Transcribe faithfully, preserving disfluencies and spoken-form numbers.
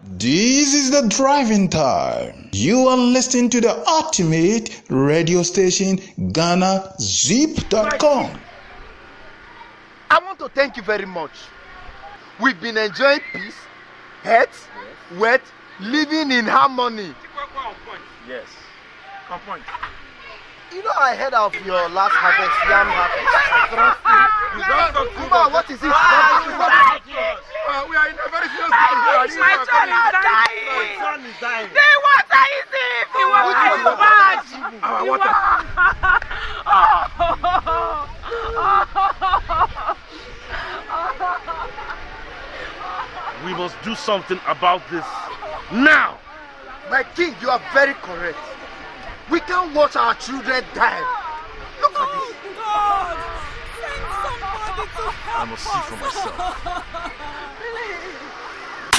This is the driving time. You are listening to the ultimate radio station, Ghana Zip dot com. I want to thank you very much. We've been enjoying peace, health, yes. Wealth, living in harmony. Yes. Come point. You know, I heard of your last harvest, yam harvest. You don't talk too much. What is it? Uh, we are in a very serious situation. My son is dying. My son is dying. The water is it. The water is bad. Our water. We must do something about this now. My king, you are very correct. We can't watch our children die. Look at this. God, send somebody to help I must see for myself.